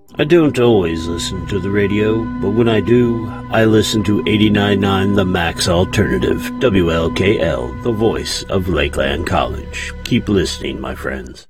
I don't always listen to the radio, but when I do, I listen to 89.9 The Max Alternative, WLKL, the voice of Lakeland College. Keep listening, my friends.